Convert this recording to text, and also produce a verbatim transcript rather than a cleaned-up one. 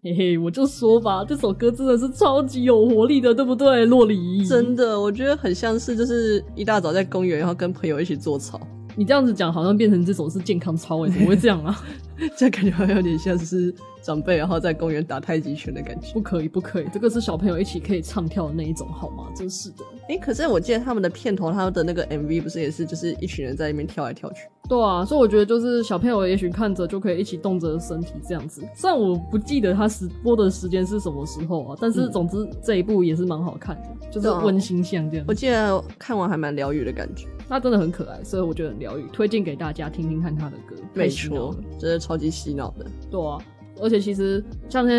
嘿嘿，我就说吧，这首歌真的是超级有活力的，对不对，洛里？ 真的，我觉得很像是就是一大早在公园，然后跟朋友一起做操。 你这样子讲，好像变成这首是健康操诶，怎么会这样啊？ 这样感觉好像有点像是长辈然后在公园打太极拳的感觉。 不可以，不可以，这个是小朋友一起可以唱跳的那一种，好吗？真是的。 诶，可是我记得他们的片头，他们的那个 M V 不是也是就是一群人在那边跳来跳去？ 对啊，所以我觉得就是小朋友也许看着就可以一起动着身体这样子。虽然我不记得他时播的时间是什么时候啊，但是总之这一部也是蛮好看的，嗯、就是温馨像这样。 我记得看完还蛮疗愈的感觉。 他真的很可爱，所以我觉得很疗愈，推荐给大家听听看他的歌。 没错，真的超级洗脑的。 对啊，而且其实像现在